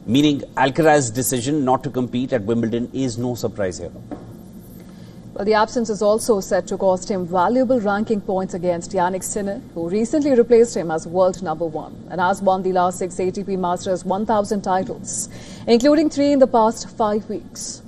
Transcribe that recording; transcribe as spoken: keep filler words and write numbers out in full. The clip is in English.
meaning Alcaraz's decision not to compete at Wimbledon is no surprise here. Well, the absence is also set to cost him valuable ranking points against Jannik Sinner, who recently replaced him as world number one and has won the last six A T P Masters one thousand titles, including three in the past five weeks.